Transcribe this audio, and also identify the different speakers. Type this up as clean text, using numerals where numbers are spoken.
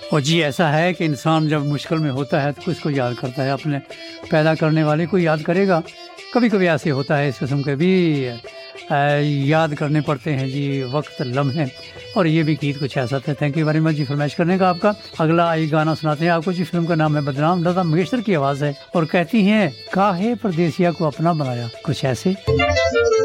Speaker 1: और जी ऐसा है कि इंसान जब मुश्किल में होता है तो किसको याद करता है, अपने पैदा करने वाले को याद करेगा। कभी कभी ऐसे होता है, इस किस्म के भी याद करने पड़ते हैं जी वक्त लम्हे। और ये भी गीत कुछ ऐसा था। थैंक यू वेरी मच जी फरमाइश करने का आपका। अगला एक गाना सुनाते हैं आपको जी, फिल्म का नाम है बदनाम, लता मंगेशकर की आवाज़ है और कहती हैं काहे परदेसिया को अपना बनाया, कुछ ऐसे।